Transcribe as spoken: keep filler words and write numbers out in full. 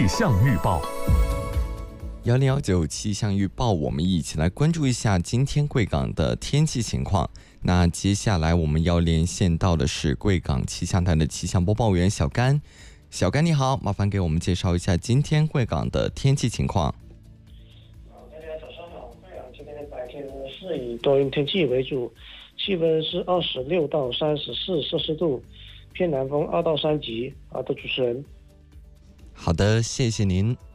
象预报。 幺零幺九气象预报，我们一起来关注一下今天贵港的天气情况。那接下来我们要连线到的是贵港气象台的气象播报员小甘。小甘你好，麻烦给我们介绍一下今天贵港的天气情况。 大家早上好，贵港今天的白天呢是以多云天气为主，气温是二十六到三十四摄氏度，偏南风二到三级。好的，主持人。 好的，谢谢您。